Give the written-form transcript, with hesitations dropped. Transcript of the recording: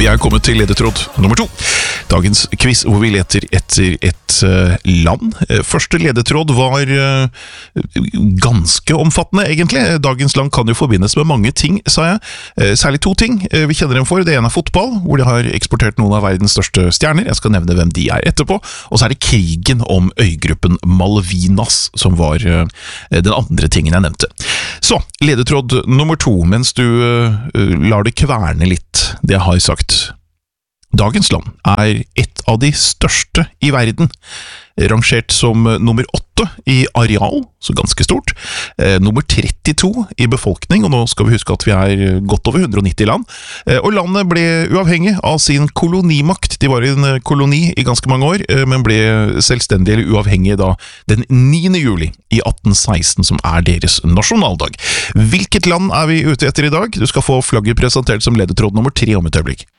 Vi er kommet til ledetråd nummer 2. Dagens quiz hvor vi leter etter et land. Første ledetråd var ganske omfattende egentlig. Dagens land kan jo forbindes med mange ting, sa jeg. Særlig 2 ting vi kjenner dem for. Det ene er fotball, hvor de har eksportert noen av verdens største stjerner. Jeg skal nevne hvem de er etterpå. Og så er det krigen om øygruppen Malvinas, som var den andre tingen jeg nevnte. Så, ledetråd nummer 2, mens du lar det kverne litt, det jeg har sagt. Dagens land er et av de største i verden, rangert som nummer 8 i areal, så ganske stort, nummer 32 i befolkning, og nå skal vi huske at vi er godt over 190 land, og landet ble uavhengig av sin kolonimakt. De var en koloni i ganske mange år, men ble selvstendig eller uavhengig da den 9. juli i 1816, som er deres nasjonaldag. Hvilket land er vi ute etter i dag? Du skal få flagget presentert som ledetråd nummer 3 om et øyeblikk.